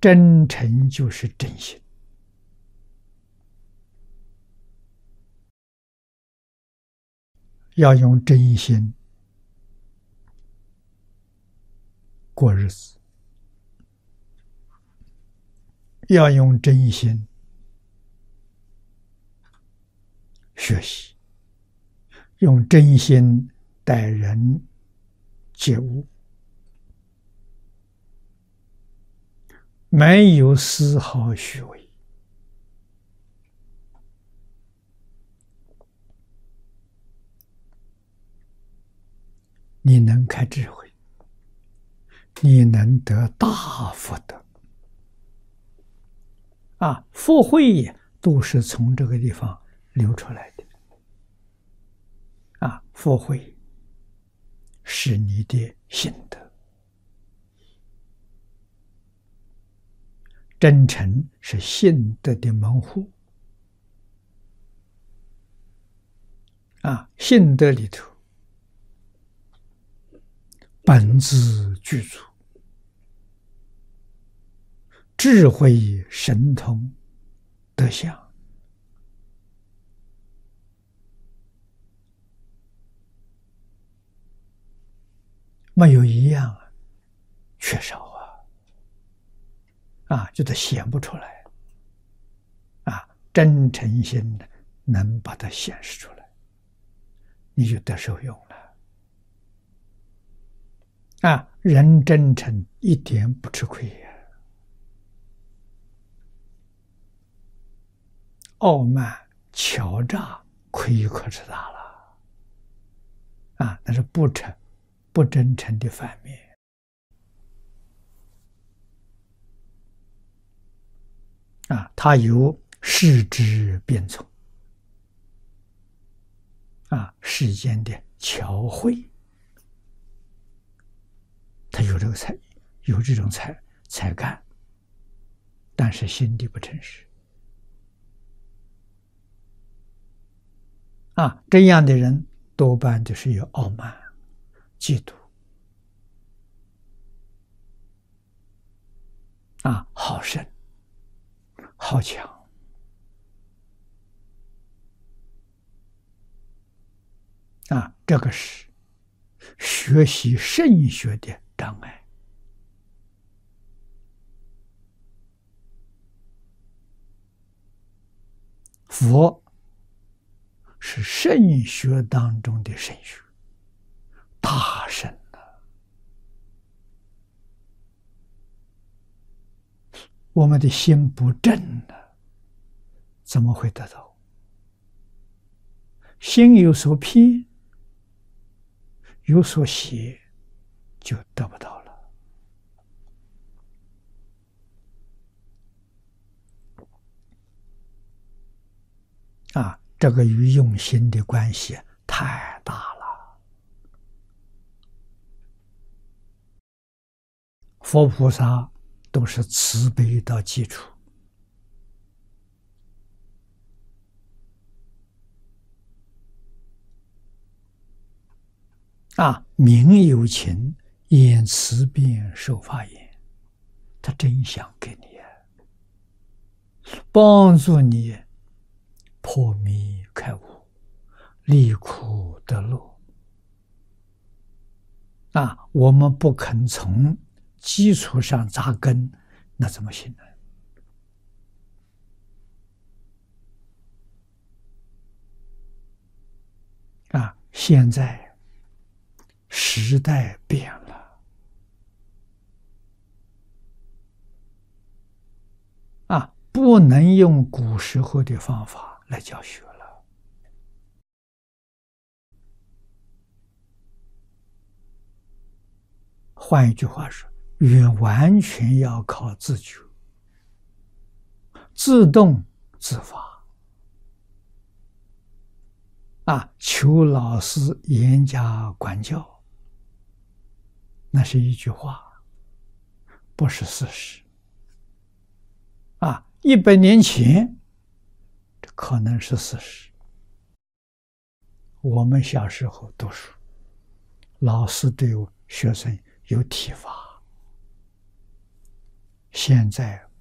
真诚就是真心。要用真心过日子，要用真心学习，用真心待人接物，没有丝毫虚伪。你能开智慧，你能得大福德。福慧也都是从这个地方流出来的。福慧是你的心德，真诚是信德的门户。信德里头本自具足，智慧神通德相，没有一样缺少就得显不出来真诚心能把它显示出来，你就得受用了人真诚一点不吃亏傲慢敲诈亏可是大了那是不真诚的反面它有世之变从世间的巧慧，他有这个才干，但是心地不诚实这样的人多半就是有傲慢、嫉妒好胜、好强这个是学习圣学的障碍。佛是圣学当中的圣学，大圣我们的心不正怎么会得到？心有所偏，有所邪，就得不到了这个与用心的关系太大了。佛菩萨都是慈悲到基础明有情，演慈悲受法言，他真想给你帮助你破迷开悟，离苦得乐我们不肯从基础上扎根，那怎么行呢？现在时代变了不能用古时候的方法来教学了。换一句话说，完全要靠自觉，自动自发求老师严加管教，那是一句话，不是事实100年前这可能是事实。我们小时候读书，老师对学生有体罚， 现在